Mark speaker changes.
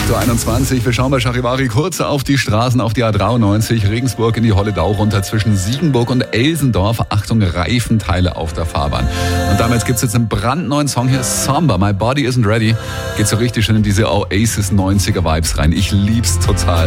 Speaker 1: 8.21 Uhr. Wir schauen bei Charivari kurz auf die Straßen, auf die A93, Regensburg in die Holledau runter zwischen Siegenburg und Elsendorf. Achtung, Reifenteile auf der Fahrbahn. Und damit gibt's jetzt einen brandneuen Song hier, Somber, My Body Isn't Ready. Geht so richtig schön in diese Oasis 90er Vibes rein. Ich lieb's total.